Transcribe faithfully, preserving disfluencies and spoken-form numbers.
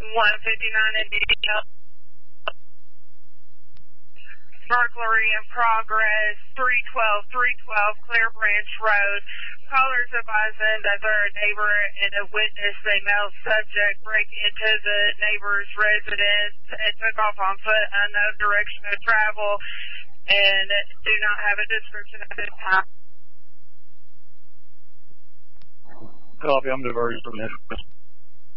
one fifty-nine Indiana. Burglary in progress, three twelve, three twelve Clear Branch Road. Callers advising that they're a neighbor and a witness. They male subject break into the neighbor's residence and took off on foot, unknown direction of travel, and do not have a description at this time. Copy, I'm diverted from this.